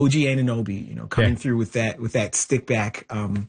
OG Anunoby, coming through with that stick back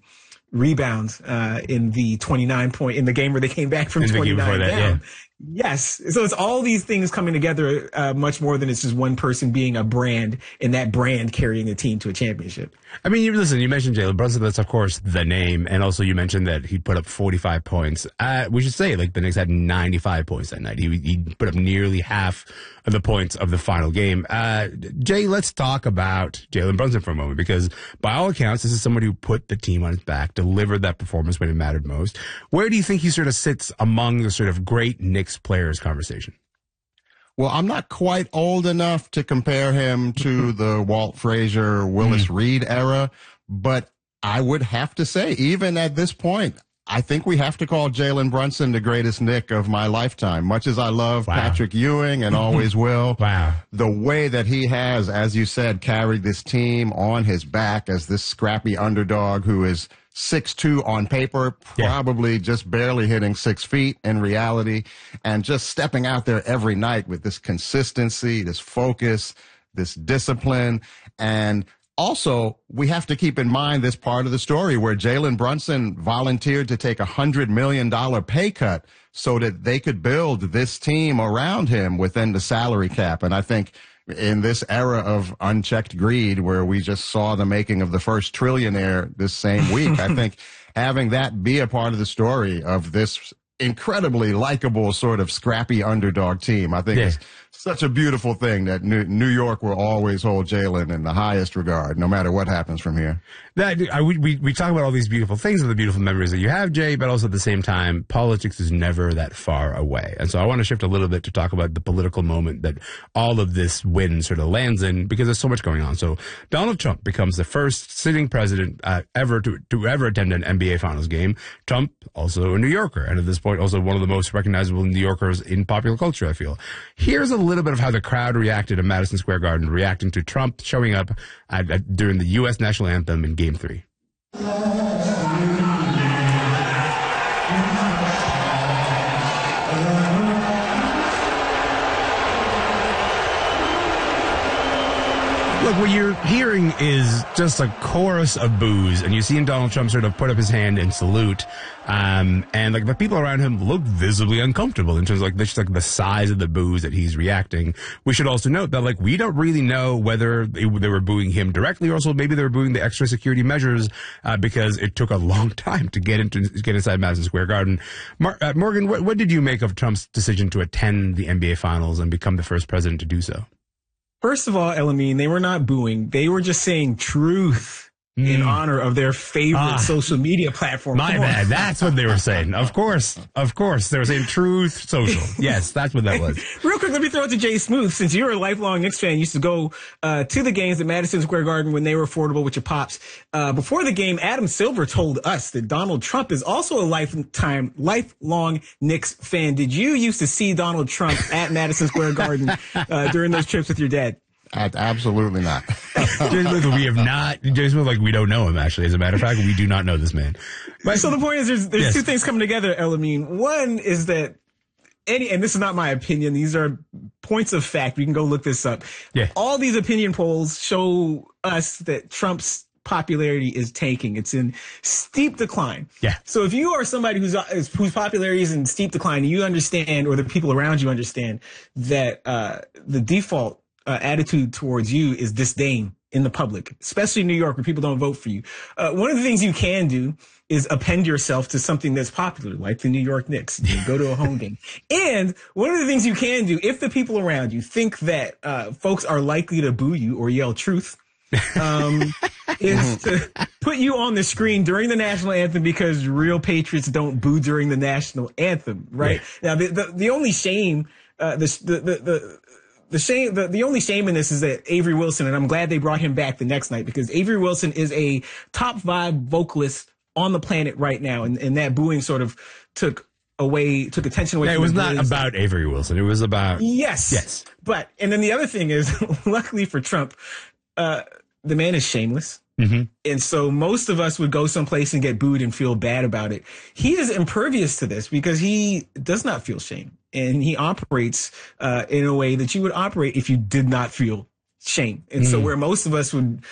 rebound in the 29 point in the game where they came back from 29 down. Yeah. Yes. So it's all these things coming together much more than it's just one person being a brand and that brand carrying a team to a championship. I mean, you mentioned Jalen Brunson. That's, of course, the name. And also you mentioned that he put up 45 points. We should say, the Knicks had 95 points that night. He put up nearly half of the points of the final game. Jay, let's talk about Jalen Brunson for a moment, because by all accounts, this is somebody who put the team on his back, delivered that performance when it mattered most. Where do you think he sort of sits among the sort of great Knicks players conversation? Well, I'm not quite old enough to compare him to the Walt Frazier, Willis Reed era, but I would have to say, even at this point, I think we have to call Jalen Brunson the greatest Knick of my lifetime. Much as I love Patrick Ewing and always will, the way that he has, as you said, carried this team on his back as this scrappy underdog who is 6'2" on paper, probably just barely hitting 6 feet in reality, and just stepping out there every night with this consistency, this focus, this discipline. And also, we have to keep in mind this part of the story where Jalen Brunson volunteered to take $100 million pay cut so that they could build this team around him within the salary cap. And I think in this era of unchecked greed, where we just saw the making of the first trillionaire this same week, I think having that be a part of the story of this incredibly likable sort of scrappy underdog team, I think is such a beautiful thing that New York will always hold Jalen in the highest regard, no matter what happens from here. We talk about all these beautiful things and the beautiful memories that you have, Jay, but also at the same time, politics is never that far away. And so I want to shift a little bit to talk about the political moment that all of this win sort of lands in, because there's so much going on. So Donald Trump becomes the first sitting president ever to ever attend an NBA Finals game. Trump, also a New Yorker, and at this point, also one of the most recognizable New Yorkers in popular culture, I feel. Here's a little bit of how the crowd reacted at Madison Square Garden, reacting to Trump showing up during the U.S. national anthem in Game 3. Look, what you're hearing is just a chorus of boos, and you're seeing Donald Trump sort of put up his hand and salute, and the people around him look visibly uncomfortable in terms of the size of the boos that he's reacting. We should also note that we don't really know whether they were booing him directly, or also maybe they were booing the extra security measures because it took a long time to get inside Madison Square Garden. Morgan, what did you make of Trump's decision to attend the NBA Finals and become the first president to do so? First of all, Elamine, they were not booing. They were just saying truth in honor of their favorite social media platform. My bad. That's what they were saying. Of course. They were saying truth social. Yes, that's what that was. Real quick, let me throw it to Jay Smooth. Since you're a lifelong Knicks fan, you used to go to the games at Madison Square Garden when they were affordable with your pops. Before the game, Adam Silver told us that Donald Trump is also a lifelong Knicks fan. Did you used to see Donald Trump at Madison Square Garden during those trips with your dad? Absolutely not. We have not. We don't know him, actually. As a matter of fact, we do not know this man. But, so the point is there's two things coming together, Elamine. One is that and this is not my opinion, these are points of fact. We can go look this up. Yeah. All these opinion polls show us that Trump's popularity is tanking. It's in steep decline. Yeah. So if you are somebody whose popularity is in steep decline, and you understand, or the people around you understand, that the default attitude towards you is disdain in the public, especially in New York where people don't vote for you. One of the things you can do is append yourself to something that's popular, like the New York Knicks. You go to a home game. And one of the things you can do, if the people around you think that folks are likely to boo you or yell truth, is to put you on the screen during the national anthem, because real patriots don't boo during the national anthem, right? Yeah. Now, the only shame, the only shame in this is that Avery Wilson, and I'm glad they brought him back the next night, because Avery Wilson is a top 5 vocalist on the planet right now. And that booing sort of took attention away. Yeah, it was not about Avery Wilson. It was about. Yes. But, and then the other thing is, luckily for Trump, the man is shameless. Mm-hmm. And so most of us would go someplace and get booed and feel bad about it. He is impervious to this because he does not feel shame. And he operates in a way that you would operate if you did not feel shame. And so where most of us would